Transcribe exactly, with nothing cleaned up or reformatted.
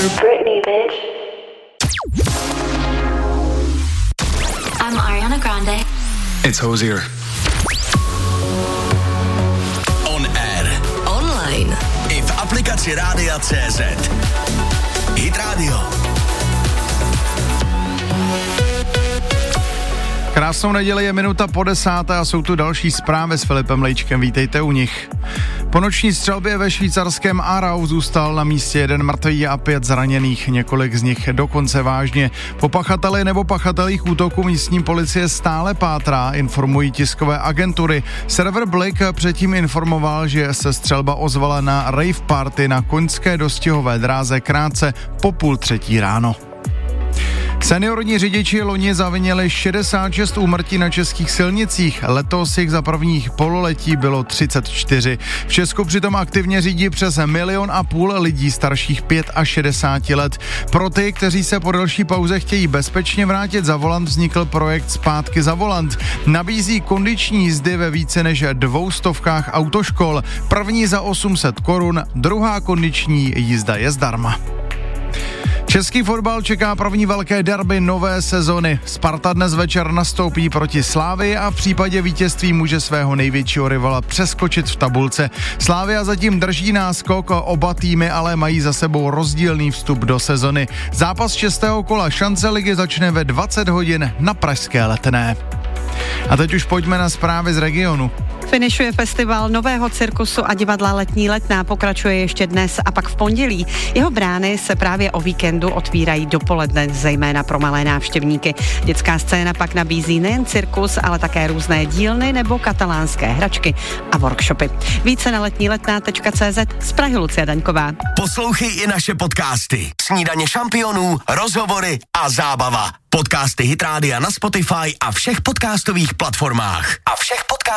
Britney, bitch. I'm Ariana Grande. It's Hozier. On air. Online. I v aplikaci Rádia C Z. Hit Radio. Krásnou neděli, je minuta po desáté a jsou tu další zprávy s Filipem Lejčkem, vítejte u nich. Po noční střelbě ve švýcarském Aarau zůstal na místě jeden mrtvý a pět zraněných, několik z nich dokonce vážně. Po pachateli nebo pachatelích útoku místní policie stále pátrá, informují tiskové agentury. Server Blick předtím informoval, že se střelba ozvala na rave party na koňské dostihové dráze krátce po půl třetí ráno. Seniorní řidiči loni zavinili šedesát šest úmrtí na českých silnicích, letos jich za prvních pololetí bylo třicet čtyři. V Česku přitom aktivně řídí přes milion a půl lidí starších šedesát pět let. Pro ty, kteří se po delší pauze chtějí bezpečně vrátit za volant, vznikl projekt Zpátky za volant. Nabízí kondiční jízdy ve více než dvoustovkách autoškol. První za osm set korun, druhá kondiční jízda je zdarma. Český fotbal čeká první velké derby nové sezony. Sparta dnes večer nastoupí proti Slavii a v případě vítězství může svého největšího rivala přeskočit v tabulce. Slavia zatím drží náskok, oba týmy ale mají za sebou rozdílný vstup do sezony. Zápas šestého kola šance ligy začne ve dvacet hodin na pražské Letné. A teď už pojďme na zprávy z regionu. Finišuje festival nového cirkusu a divadla Letní Letná, pokračuje ještě dnes a pak v pondělí. Jeho brány se právě o víkendu otvírají dopoledne, zejména pro malé návštěvníky. Dětská scéna pak nabízí nejen cirkus, ale také různé dílny nebo katalánské hračky a workshopy. Více na letníletná tečka cé zet. Z Prahy Lucie Daňková. Poslouchej i naše podcasty. Snídaně šampionů, rozhovory a zábava. Podcasty Hit Rádia na Spotify a všech podcastových platformách. A všech podcastů